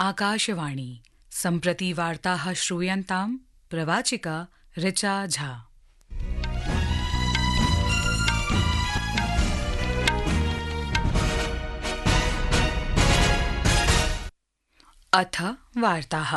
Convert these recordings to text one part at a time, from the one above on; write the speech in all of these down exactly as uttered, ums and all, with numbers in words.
आकाशवाणी सम्प्रति वार्ताः श्रूयन्तां प्रवाचिका ऋचा झा। अथ वार्ताः।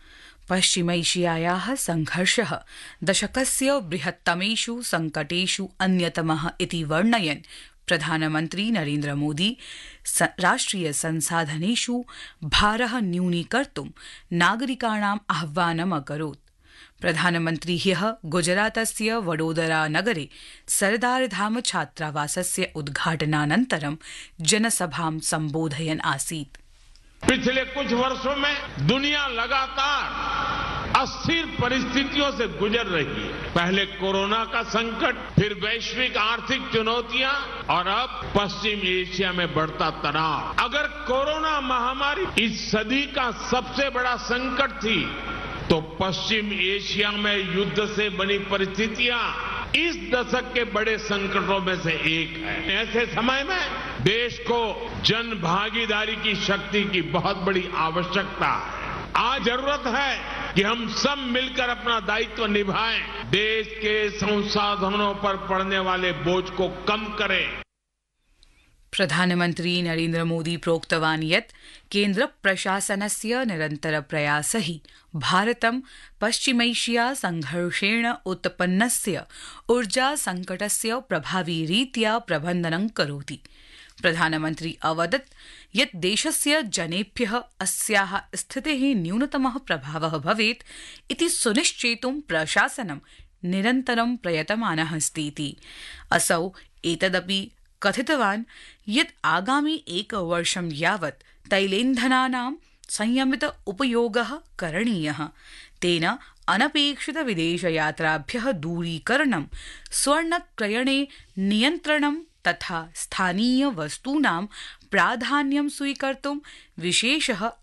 पश्चिमैशियायाः संघर्षः दशकस्य बृहत्तमेषु संकटेषु अन्यतमः इति वर्णयन् प्रधानमन्त्री नरेन्द्र मोदी राष्ट्रिय संसाधनेषु भारः न्यूनीकर्तुं नागरिकाणाम् आह्वानम् अकरोत्। प्रधानमन्त्री ह्यः गुजरातस्य वडोदरा नगरे सरदारधाम छात्रावासस्य उद्घाटनानन्तरं जनसभां सम्बोधयन् आसीत्। पिछले कुछ वर्षों में दुनिया लगातार अस्थिर परिस्थितियों से गुजर रही है। पहले कोरोना का संकट, फिर वैश्विक आर्थिक चुनौतियां और अब पश्चिम एशिया में बढ़ता तनाव। अगर कोरोना महामारी इस सदी का सबसे बड़ा संकट थी, तो पश्चिम एशिया में युद्ध से बनी परिस्थितियां इस दशक के बड़े संकटों में से एक है। ऐसे समय में देश को जन भागीदारी की शक्ति की बहुत बड़ी आवश्यकता है। आज जरूरत है कि हम सब मिलकर अपना दायित्व निभाएं, देश के संसाधनों पर पड़ने वाले बोझ को कम करें। प्रधानमन्त्री नरेन्द्र मोदी प्रोक्तवान् यत् केन्द्र प्रशासनस्य निरन्तर प्रयासैः भारतं पश्चिमैशिया संघर्षेण उत्पन्नस्य ऊर्जा संकटस्य प्रभावी रीत्या प्रबन्धनं करोति। प्रधानमन्त्री अवदत् यत् देशस्य जनेभ्यः अस्याः स्थितेः न्यूनतमः प्रभावः भवेत् इति सुनिश्चेतुं प्रशासनं निरन्तरं प्रयतमानः अस्तीति। असौ एतदपि कथितवान् यत् आगामि एकवर्षं यावत् तैलेन्धनानां संयमित उपयोगः करणीयः। तेन अनपेक्षित विदेशयात्राभ्यः दूरीकरणं, स्वर्णक्रयणे नियन्त्रणं तथा स्थानीय वस्तूनां प्राधान्यं स्वीकर्तुं विशेषः